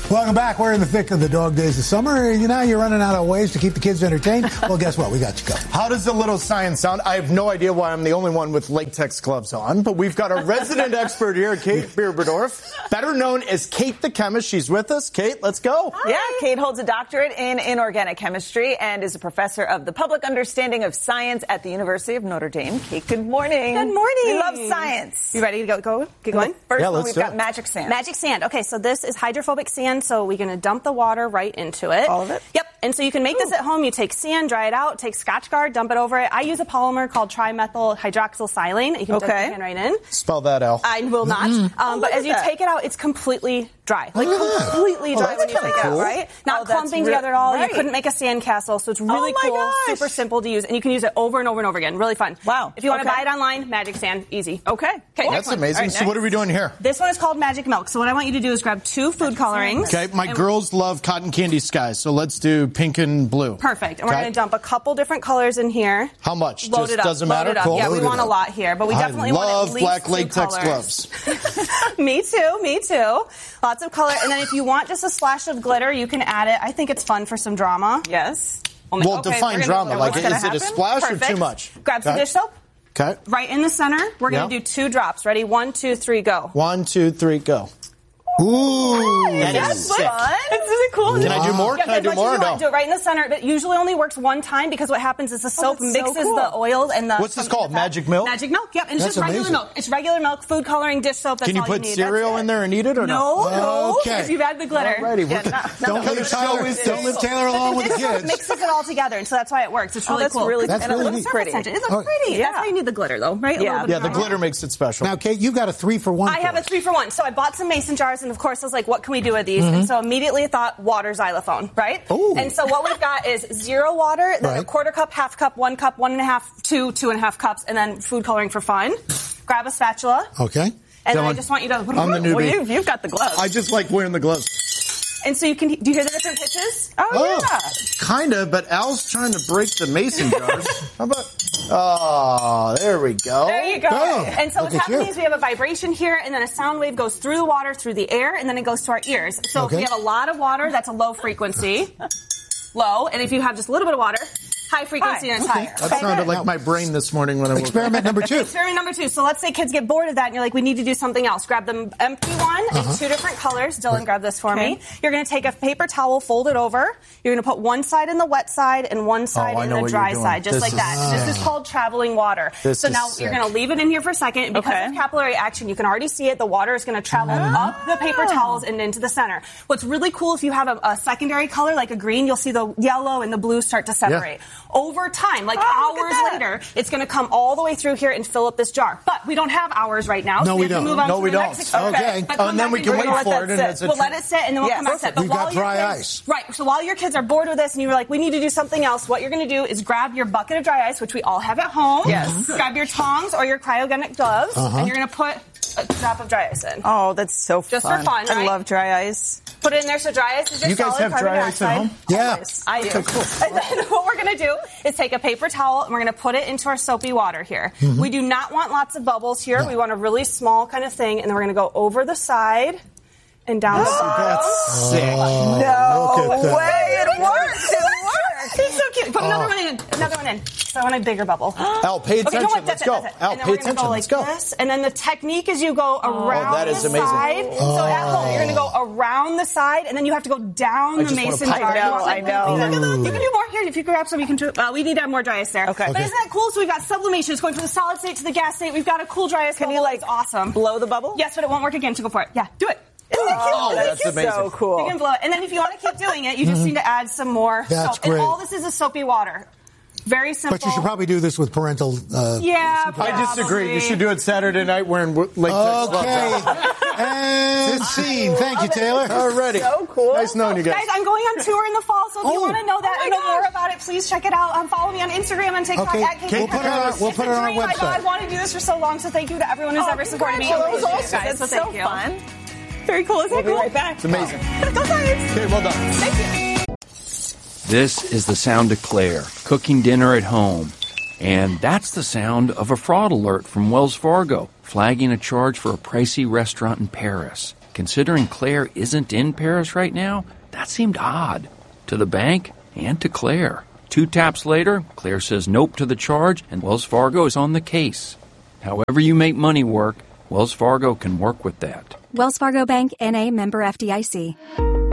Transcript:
Welcome back. We're in the thick of the dog days of summer. You're running out of ways to keep the kids entertained. Well, guess what? We got you covered. How does a little science sound? I have no idea why I'm the only one with latex gloves on, but we've got a resident expert here, Kate Berberdorf, better known as Kate the Chemist. She's with us. Kate, let's go. Hi. Yeah, Kate holds a doctorate in inorganic chemistry and is a professor of the public understanding of science at the University of Notre Dame. Kate, good morning. Good morning. We love science. You ready to go? Get going? First one, we've got magic sand. Magic sand. Okay, so this is hydrophobic sand, so we're going to dump the water right into it. All of it? Yep. And so you can make this at home. You take sand, dry it out, take Scotchgard, dump it over it. I use a polymer called trimethyl hydroxysilane. You can dump your hand right in. Spell that out. I will not. But as you take it out, it's completely dry. Like completely dry when you take it out, right? Not clumping together at all. Right. You couldn't make a sandcastle, so it's really cool, super simple to use, and you can use it over and over and over again. Really fun. Wow. If you want to buy it online, magic sand, easy. Okay. That's amazing. Right, so what are we doing here? This one is called Magic Milk. So what I want you to do is grab 2 food colorings. Okay, my girls love cotton candy skies, so let's do pink and blue. Perfect. And we're going to dump a couple different colors in here. How much? Load Just it up. doesn't matter? Cool. Yeah, we want a lot here, but we definitely want at least black 2 latex colors. gloves. Me too. Lots of color. And then if you want just a splash of glitter, you can add it. I think it's fun for some drama. Yes. Well, define drama. Like, is it a splash or too much? Grab some dish soap. Okay. Right in the center. We're going to do 2 drops. Ready? 1, 2, 3, go. 1, 2, 3, go. Ooh, that's sick. It's really cool. Can I do more? Can I do more or no? Do it right in the center. It usually only works one time because what happens is the soap mixes the oils and the... What's this called? Magic milk? Magic milk, yep. And it's just regular milk. It's regular milk, food coloring, dish soap. That's all you need. Can you put cereal in there and eat it or no? No. Okay. If you've added the glitter. Alrighty. Don't leave Taylor along with the kids. Mixes it all together, and so that's why it works. It's really cool. That's really neat. Pretty. It looks pretty. That's why you need the glitter, though, right? Yeah, the glitter makes it special. Now, Kate, you've got a 3-for-1. I have a 3-for-1. So I bought some mason jars, and of course I was like, what can we do with these? And so immediately I thought water xylophone, right? Ooh. And so what we've got is 0 water, then a 1/4 cup, 1/2 cup, 1 cup, 1.5, 2, 2.5 cups, and then food coloring for fun. Grab a spatula. Okay. And then I just want you to... I'm the newbie. Well, you've got the gloves. I just like wearing the gloves. And so you can... Do you hear the different pitches? Oh, yeah. Kind of, but Al's trying to break the mason jars. How about... Oh, there we go. There you go. Oh, and so what's happening is we have a vibration here, and then a sound wave goes through the water, through the air, and then it goes to our ears. So if we have a lot of water, that's a low frequency. Low. And if you have just a little bit of water, high frequency and it's higher. That sounded like my brain this morning when I woke up. Experiment number 2. Experiment number 2. So let's say kids get bored of that and you're like, we need to do something else. Grab the empty one in 2 different colors. Dylan, grab this for me. You're going to take a paper towel, fold it over. You're going to put one side in the wet side and one side in the dry side, just like that. This is called traveling water. So now you're going to leave it in here for a second. Because of capillary action, you can already see it. The water is going to travel up the paper towels and into the center. What's really cool, if you have a secondary color like a green, you'll see the yellow and the blue start to separate. Over time, like hours later, it's going to come all the way through here and fill up this jar. But we don't have hours right now. No, so we don't. Move on No, to we the don't. next Okay. And then we can wait for it. And we'll let it sit, and then we'll come back to it. But we've got dry ice. Right. So while your kids are bored with this, and you're like, we need to do something else, what you're going to do is grab your bucket of dry ice, which we all have at home. Yes. Grab your tongs or your cryogenic gloves, and you're going to put a drop of dry ice in. Oh, that's so fun. Just for fun, right? I love dry ice. Put it in there so dry ice is your You guys solid have carbon dry ice at dioxide. home? Yeah. Always. I do. Cool. And then what we're going to do is take a paper towel and we're going to put it into our soapy water here. We do not want lots of bubbles here. We want a really small kind of thing, and then we're going to go over the side and down the bottom. That's sick. No way. It works. It works. It's so cute. Put another one in. Another one in. So I want a bigger bubble. Al, pay attention. Let's go. Al, and then pay we're gonna attention. go like Let's go. this. And then the technique is you go around that is the amazing. side. So at home, you're going to go around the side, and then you have to go down the just wanna mason pop jar. I know. You can do more here. If you grab some, you can do we need to have more dry ice there. Okay. But isn't that cool? So we've got sublimation. It's going from the solid state to the gas state. We've got a cool dry ice Can bubble. you It's awesome. blow the bubble? Yes, but it won't work again, so go for it. Yeah, do it. Oh, that's amazing. So cool. You can blow it. And then if you want to keep doing it, you just need to add some more That's soap. great. And all this is soapy water. Very simple. But you should probably do this with parental... Yeah, probably. I disagree. You should do it Saturday night wearing latex gloves. Okay. And scene. Thank you, Taylor. Alrighty. So cool. Nice knowing you guys. Guys, I'm going on tour in the fall, so if you want to know that and know more about it, please check it out. Follow me on Instagram and TikTok Okay. at Kate We'll put it on our website. I wanted to do this for so long, so thank you to everyone who's ever supported me. That was awesome. Guys, That's so so thank you. fun. Very cool. Isn't We'll it be cool? right back. It's amazing. Go Science. Okay, well done. Thank you. This is the sound of Claire cooking dinner at home. And that's the sound of a fraud alert from Wells Fargo flagging a charge for a pricey restaurant in Paris. considering Claire isn't in Paris right now, that seemed odd to the bank and to Claire. 2 taps later, Claire says nope to the charge, and Wells Fargo is on the case. However you make money work, Wells Fargo can work with that. Wells Fargo Bank, N.A., member FDIC.